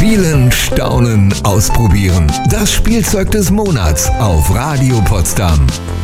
Spielen, staunen, ausprobieren. Das Spielzeug des Monats auf Radio Potsdam.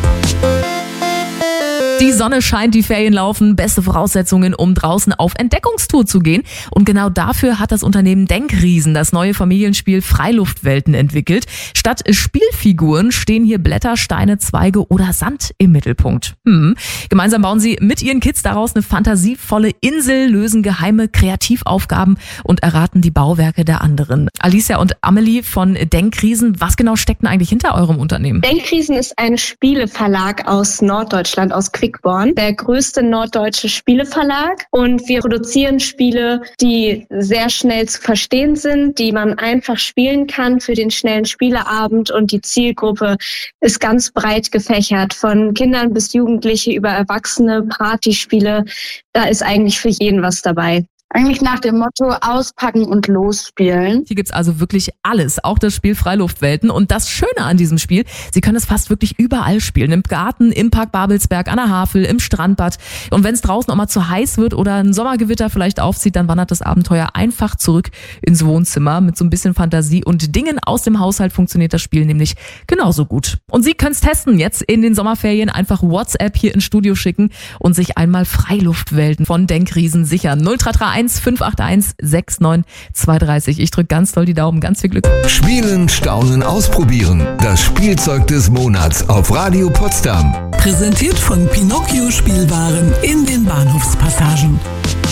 Die Sonne scheint, die Ferien laufen, beste Voraussetzungen, um draußen auf Entdeckungstour zu gehen. Und genau dafür hat das Unternehmen Denkriesen das neue Familienspiel Freiluftwelten entwickelt. Statt Spielfiguren stehen hier Blätter, Steine, Zweige oder Sand im Mittelpunkt. Gemeinsam bauen sie mit ihren Kids daraus eine fantasievolle Insel, lösen geheime Kreativaufgaben und erraten die Bauwerke der anderen. Alicia und Amelie von Denkriesen, was genau steckt denn eigentlich hinter eurem Unternehmen? Denkriesen ist ein Spieleverlag aus Norddeutschland, aus Quickborn, der größte norddeutsche Spieleverlag, und wir produzieren Spiele, die sehr schnell zu verstehen sind, die man einfach spielen kann für den schnellen Spieleabend, und die Zielgruppe ist ganz breit gefächert, von Kindern bis Jugendliche über Erwachsene, Partyspiele, da ist eigentlich für jeden was dabei. Eigentlich nach dem Motto auspacken und losspielen. Hier gibt's also wirklich alles, auch das Spiel Freiluftwelten. Und das Schöne an diesem Spiel, Sie können es fast wirklich überall spielen. Im Garten, im Park Babelsberg, an der Havel, im Strandbad. Und wenn es draußen auch mal zu heiß wird oder ein Sommergewitter vielleicht aufzieht, dann wandert das Abenteuer einfach zurück ins Wohnzimmer. Mit so ein bisschen Fantasie und Dingen aus dem Haushalt funktioniert das Spiel nämlich genauso gut. Und Sie können es testen, jetzt in den Sommerferien einfach WhatsApp hier ins Studio schicken und sich einmal Freiluftwelten von Denkriesen sichern. 0331 581 69230. Ich drücke ganz doll die Daumen, ganz viel Glück. Spielen, staunen, ausprobieren. Das Spielzeug des Monats auf Radio Potsdam. Präsentiert von Pinocchio Spielwaren in den Bahnhofspassagen.